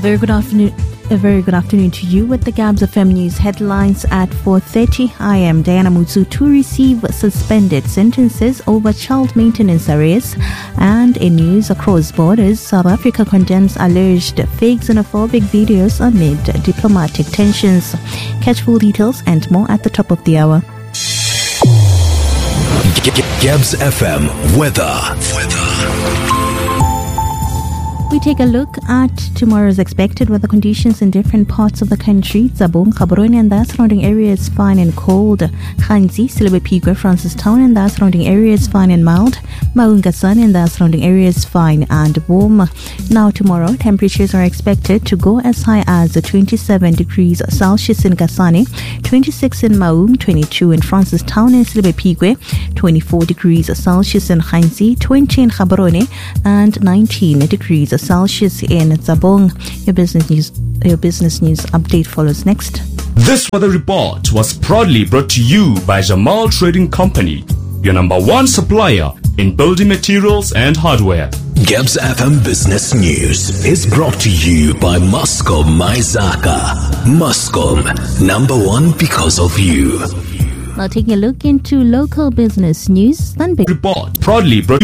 very good afternoon. A very good afternoon to you with the Gabs FM News headlines at 4:30. I am Diana Mutsu. To receive suspended sentences over child maintenance arrears. And in news across borders, South Africa condemns alleged fake xenophobic videos amid diplomatic tensions. Catch full details and more at the top of the hour. Gabs FM weather. We take a look at tomorrow's expected weather conditions in different parts of the country. Zabong, Gaborone and the surrounding areas fine and cold. Khanzi, Silibepigwe, Francistown and the surrounding areas fine and mild. Maungasan and the surrounding areas fine and warm. Now tomorrow, temperatures are expected to go as high as 27 degrees Celsius in Gasani, 26 in Maung, 22 in Francistown and Silibepigwe, 24 degrees Celsius in Khanzi, 20 in Gaborone and 19 degrees Celsius in Zabong. Your business news update follows next. This weather report was proudly brought to you by Jamal Trading Company, your number one supplier in building materials and hardware. Gabs FM Business News is brought to you by Muscom Maizaka. Muscom, number one because of you. Now taking a look into local business news. Report proudly brought